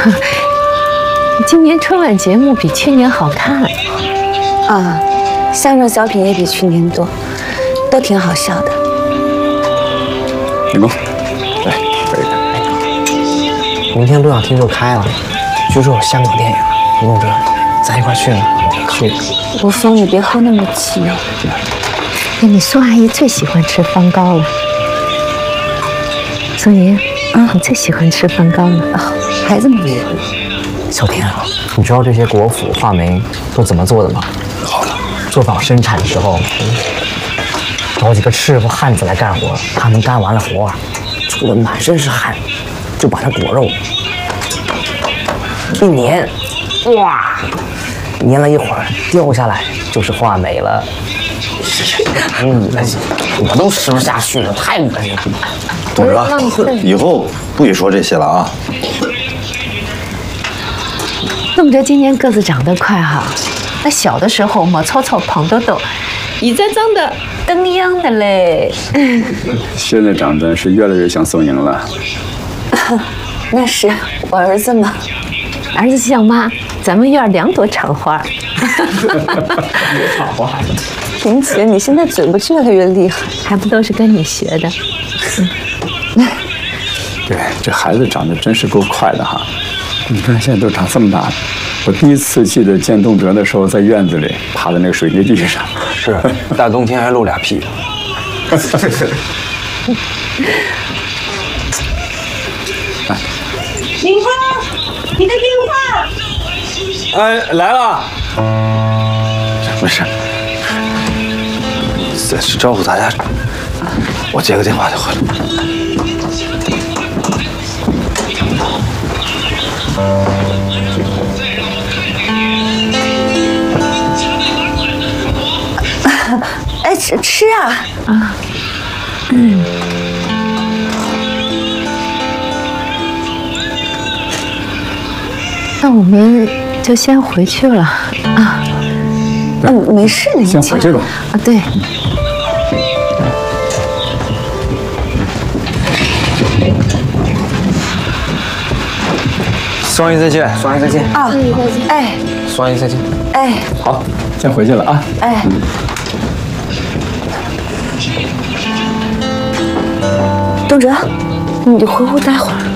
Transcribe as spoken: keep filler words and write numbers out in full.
今年春晚节目比去年好看啊，相声小品也比去年多，都挺好笑的。 林工，来这一个。 明天录像厅就开了，据说有香港电影，林公哲，咱一块去吗？去。 吴峰，你别喝那么气。 你宋阿姨最喜欢吃方糕了。宋爷，啊，你最喜欢吃方糕了啊？还这么热。 小田，你知道这些国府话梅都怎么做的吗？ 好了， 做坊生产的时候，找几个赤膊汉子来干活，他们干完了活，出的满身是汗，就把它裹肉，一粘，哇，粘了一会儿掉下来就是话梅了。太恶心，我都吃不下去了，太恶心了。 董哲，以后不许说这些了啊。 宋哲今年个子长得快哈，那小的时候毛糙糙、胖抖抖，现在长得灯一样的嘞。 现在长得是越来越像宋莹了。 那是我儿子嘛。 儿子像妈，咱们院两朵厂花。 厂花。 萍姐，你现在嘴巴越来越厉害， 还不都是跟你学的？ 嗯、对，这孩子长得真是够快的哈！你看现在都长这么大了。我第一次记得见东哲的时候，在院子里趴在那个水泥地上， 是大冬天还露俩屁股。 林峰，你的电话。 哎，来了。 没事。再是招呼大家，我接个电话就回来。 哎，吃吃啊！ 啊，嗯。那我们就先回去了啊。 嗯，没事的， 先回去吧。 啊，对。 宋阿姨再见，宋阿姨再见啊！哎， 宋阿姨再见。 哎， 好，先回去了啊。 哎，东哲，你就回屋待会儿。